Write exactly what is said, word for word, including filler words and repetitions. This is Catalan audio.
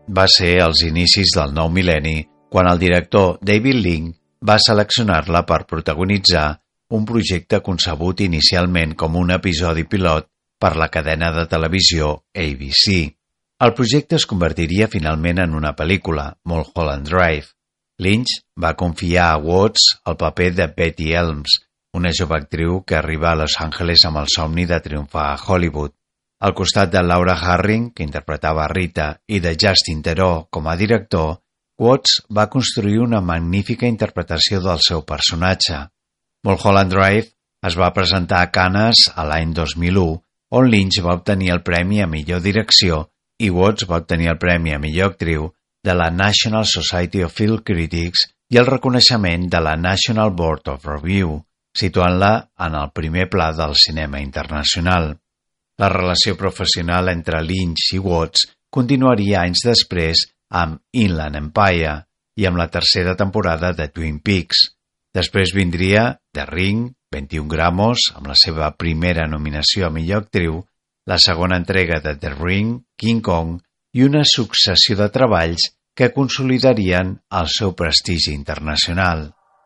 Va ser als inicis del nou mil·lenni quan el director David Link va seleccionar-la per protagonitzar un projecte concebut inicialment com un episodi pilot per la cadena de televisió A B C. El projecte es convertiria finalment en una pel·lícula, Mulholland Drive. Lynch va confiar a Watts el paper de Betty Elms, una jove actriu que arriba a Los Angeles amb el somni de triomfar a Hollywood. Al costat de Laura Harring, que interpretava Rita, i de Justin Theroux com a director, Watts va construir una magnífica interpretació del seu personatge. Mulholland Drive es va presentar a Cannes a l'any dos mil u, on Lynch va obtenir el premi a millor direcció i Watts va obtenir el premi a millor actriu de la National Society of Film Critics i el reconeixement de la National Board of Review, situant-la en el primer pla del cinema internacional. La relació professional entre Lynch i Watts continuaria anys després amb Inland Empire i amb la tercera temporada de Twin Peaks. Després vindria The Ring, vint-i-un gramos, amb la seva primera nominació a millor actriu, la segona entrega de The Ring, King Kong i una successió de treballs que consolidarien el seu prestigi internacional.